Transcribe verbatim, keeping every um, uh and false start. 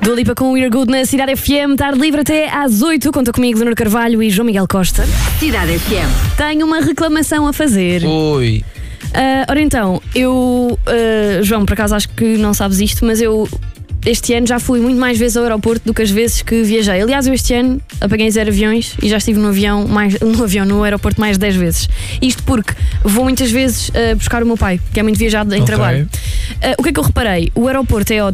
Dua Lipa com We're Good na Cidade F M, tarde livre até às oito. Conta comigo, Leonor Carvalho e João Miguel Costa. Cidade F M. Tenho uma reclamação a fazer. Oi. Uh, ora então, eu, uh, João, por acaso acho que não sabes isto, mas eu este ano já fui muito mais vezes ao aeroporto do que as vezes que viajei. Aliás, eu este ano apaguei zero aviões e já estive no avião, mais, no avião, no aeroporto mais de dez vezes. Isto porque vou muitas vezes uh, buscar o meu pai, que é muito viajado em Okay. trabalho. Uh, o que é que eu reparei? O aeroporto é,